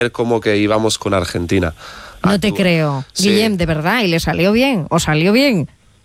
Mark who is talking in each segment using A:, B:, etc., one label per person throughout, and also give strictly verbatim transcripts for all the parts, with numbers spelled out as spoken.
A: como que íbamos con Argentina.
B: No te creo. Sí. Guillem, ¿de verdad? ¿Y le salió bien? ¿O salió bien?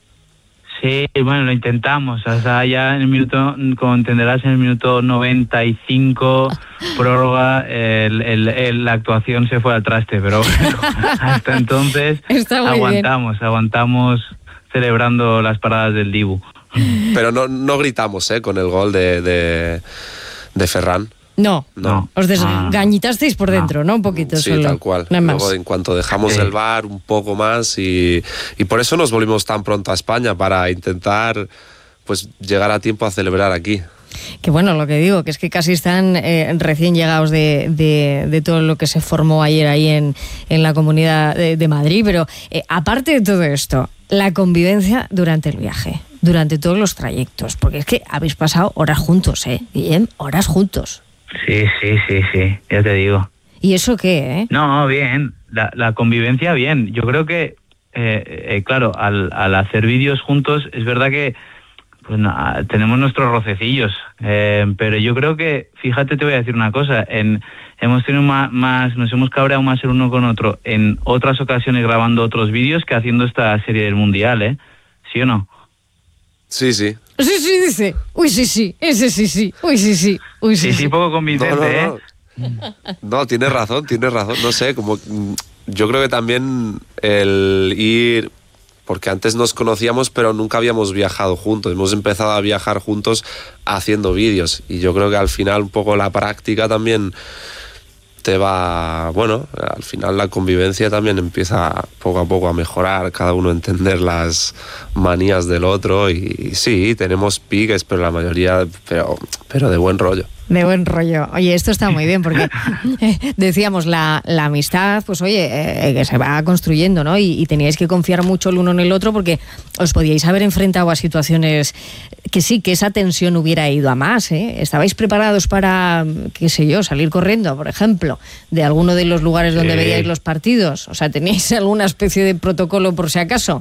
C: Sí, bueno, lo intentamos. O sea, ya en el minuto, como entenderás, en el minuto noventa y cinco, prórroga, el, el, el, la actuación se fue al traste, pero bueno, hasta entonces aguantamos, bien. aguantamos celebrando las paradas del Dibu.
A: Pero no, no gritamos, ¿eh? Con el gol de, de, de Ferran.
B: No, no, os desgañitasteis por dentro, ¿no? ¿no? Un poquito
A: sí,
B: solo.
A: Sí, tal cual. Luego, en cuanto dejamos sí. el V A R un poco más y, y por eso nos volvimos tan pronto a España, para intentar pues llegar a tiempo a celebrar aquí.
B: Que bueno, lo que digo, que es que casi están eh, recién llegados de, de, de todo lo que se formó ayer ahí en, en la Comunidad de, de Madrid, pero eh, aparte de todo esto, la convivencia durante el viaje, durante todos los trayectos, porque es que habéis pasado horas juntos, ¿eh? Guillem, horas juntos.
C: Sí, sí, sí, sí, ya te digo.
B: ¿Y eso qué, eh?
C: No, bien, la, la convivencia bien. Yo creo que, eh, eh, claro, al, al hacer vídeos juntos, es verdad que pues, no, tenemos nuestros rocecillos, eh, pero yo creo que, fíjate, te voy a decir una cosa, en, hemos tenido más, más, nos hemos cabreado más el uno con otro en otras ocasiones grabando otros vídeos que haciendo esta serie del Mundial, ¿eh? ¿Sí o no?
A: Sí, sí.
B: Sí, sí, dice. Uy, sí, sí. Ese sí, sí. Uy, sí, sí. Uy, sí,
C: sí. Sí, poco convincente,
A: no, no, no. ¿eh? No, tienes razón, tienes razón. No sé, como yo creo que también el ir, porque antes nos conocíamos, pero nunca habíamos viajado juntos. Hemos empezado a viajar juntos haciendo vídeos. Y yo creo que al final un poco la práctica también te va, bueno, al final la convivencia también empieza poco a poco a mejorar, cada uno a entender las manías del otro y, y sí, tenemos piques, pero la mayoría, pero, pero de buen rollo.
B: De buen rollo. Oye, esto está muy bien porque eh, decíamos, la, la amistad, pues oye, eh, que se va construyendo, ¿no? Y, y teníais que confiar mucho el uno en el otro porque os podíais haber enfrentado a situaciones que sí, que esa tensión hubiera ido a más, ¿eh? ¿Estabais preparados para, qué sé yo, salir corriendo, por ejemplo, de alguno de los lugares donde eh... veíais los partidos? O sea, ¿teníais alguna especie de protocolo por si acaso?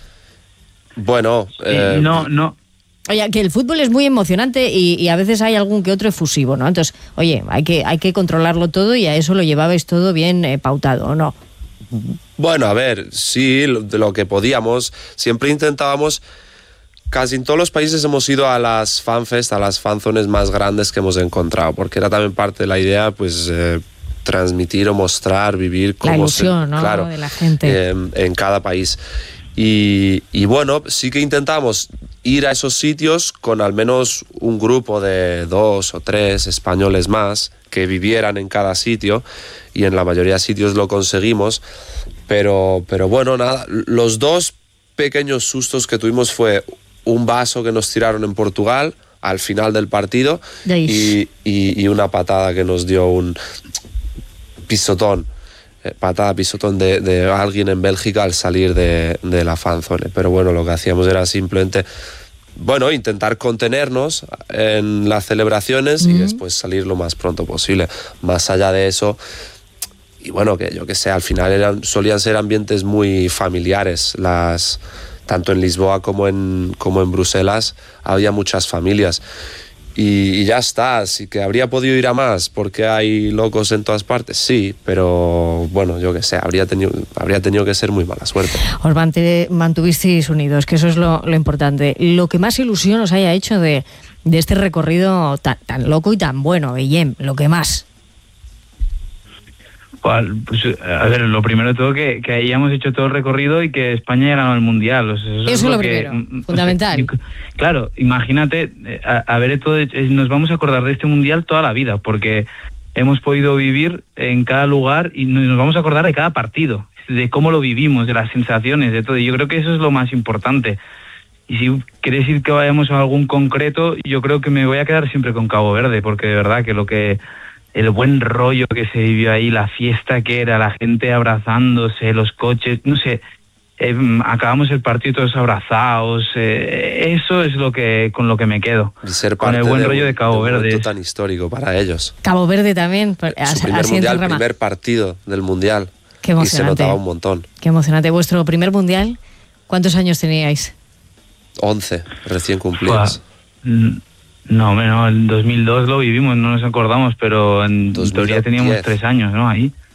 A: Bueno,
C: eh... no, no.
B: Oye, que el fútbol es muy emocionante y, y a veces hay algún que otro efusivo, ¿no? Entonces, oye, hay que, hay que controlarlo todo y a eso lo llevabais todo bien eh, pautado, ¿o no?
A: Bueno, a ver, sí, lo, de lo que podíamos. Siempre intentábamos, casi en todos los países hemos ido a las fanfest, a las fanzones más grandes que hemos encontrado, porque era también parte de la idea, pues... Eh, transmitir o mostrar, vivir como
B: la ilusión,
A: se,
B: ¿no?
A: claro,
B: de la gente
A: eh, en cada país. Y, y bueno, sí que intentamos ir a esos sitios con al menos un grupo de dos o tres españoles más que vivieran en cada sitio y en la mayoría de sitios lo conseguimos, pero, pero bueno, nada, los dos pequeños sustos que tuvimos fue un vaso que nos tiraron en Portugal al final del partido y, y, y una patada que nos dio un pisotón. patada, pisotón de, de alguien en Bélgica al salir de, de la fanzone. Pero bueno, lo que hacíamos era simplemente, bueno, intentar contenernos en las celebraciones mm. y después salir lo más pronto posible. Más allá de eso, y bueno, que yo que sé, al final eran, solían ser ambientes muy familiares. Las, tanto en Lisboa como en, como en Bruselas había muchas familias. Y, y ya está, así que habría podido ir a más porque hay locos en todas partes, sí, pero bueno, yo qué sé, habría tenido, habría tenido que ser muy mala suerte.
B: Os mantuvisteis unidos, que eso es lo, lo importante. Lo que más ilusión os haya hecho de, de este recorrido tan, tan loco y tan bueno, Guillem, lo que más.
C: Pues, a ver, lo primero de todo que, que hayamos hecho todo el recorrido y que España haya ganado el Mundial. O sea, eso,
B: eso es lo, lo primero, que, fundamental.
C: O sea, claro, imagínate, a, a ver, todo, nos vamos a acordar de este Mundial toda la vida, porque hemos podido vivir en cada lugar y nos vamos a acordar de cada partido, de cómo lo vivimos, de las sensaciones, de todo. Y yo creo que eso es lo más importante. Y si queréis ir que vayamos a algún concreto, yo creo que me voy a quedar siempre con Cabo Verde, porque de verdad que lo que... el buen rollo que se vivió ahí, la fiesta que era, la gente abrazándose, los coches, no sé, eh, acabamos el partido todos abrazados, eh, eso es lo que con lo que me quedo,
A: y ser
C: con el buen
A: de,
C: rollo de Cabo
A: de un
C: Verde.
A: Tan histórico para ellos.
B: Cabo Verde también.
A: Su primer mundial, primer partido del mundial.
B: Qué emocionante.
A: Y se notaba un montón.
B: Qué emocionante. ¿Vuestro primer mundial? ¿Cuántos años teníais?
A: once, recién cumplidos.
C: Wow. No, no, en dos mil dos lo vivimos, no nos acordamos, pero en
A: dos mil
C: teoría teníamos
A: diez.
C: tres años, ¿no? Ahí.